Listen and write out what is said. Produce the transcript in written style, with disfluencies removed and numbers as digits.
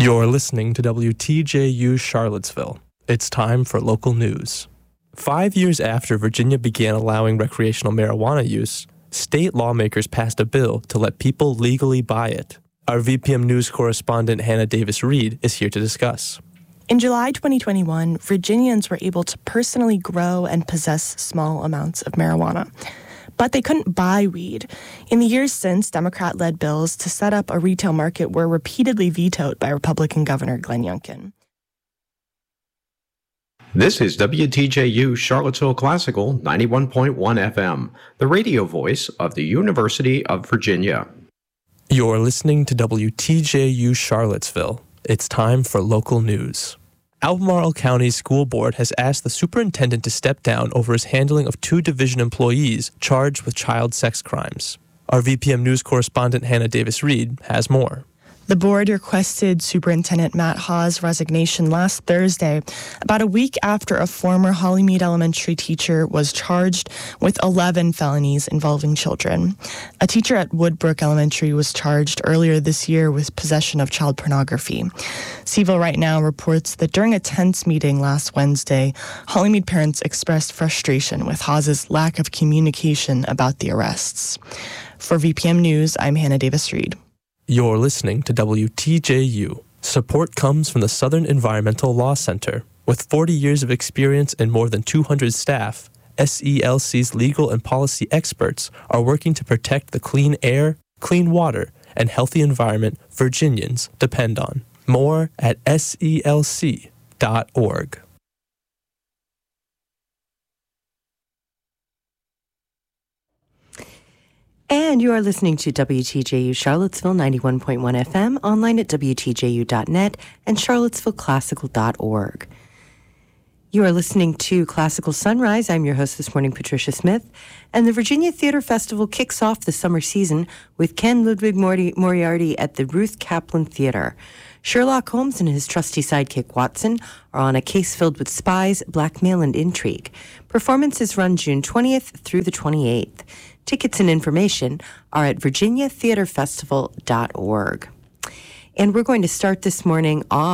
You're listening to WTJU Charlottesville. It's time for local news. 5 years after Virginia began allowing recreational marijuana use, state lawmakers passed a bill to let people legally buy it. Our VPM News correspondent Hannah Davis-Reed is here to discuss. In July 2021, Virginians were able to personally grow and possess small amounts of marijuana. But they couldn't buy weed. In the years since, Democrat-led bills to set up a retail market were repeatedly vetoed by Republican Governor Glenn Youngkin. This is WTJU Charlottesville Classical 91.1 FM, the radio voice of the University of Virginia. You're listening to WTJU Charlottesville. It's time for local news. Albemarle County's school board has asked the superintendent to step down over his handling of 2 division employees charged with child sex crimes. Our VPM News correspondent Hannah Davis-Reed has more. The board requested Superintendent Matt Hawes' resignation last Thursday, about a week after a former Hollymead Elementary teacher was charged with 11 felonies involving children. A teacher at Woodbrook Elementary was charged earlier this year with possession of child pornography. CVille Right Now reports that during a tense meeting last Wednesday, Hollymead parents expressed frustration with Hawes' lack of communication about the arrests. For VPM News, I'm Hannah Davis-Reed. You're listening to WTJU. Support comes from the Southern Environmental Law Center. With 40 years of experience and more than 200 staff, SELC's legal and policy experts are working to protect the clean air, clean water, and healthy environment Virginians depend on. More at selc.org. And you are listening to WTJU Charlottesville 91.1 FM, online at WTJU.net and charlottesvilleclassical.org. You are listening to Classical Sunrise. I'm your host this morning, Patricia Smith. And the Virginia Theater Festival kicks off the summer season with Ken Ludwig Moriarty at the Ruth Kaplan Theater. Sherlock Holmes and his trusty sidekick Watson are on a case filled with spies, blackmail, and intrigue. Performances run June 20th through the 28th. Tickets and information are at virginiatheaterfestival.org. And we're going to start this morning off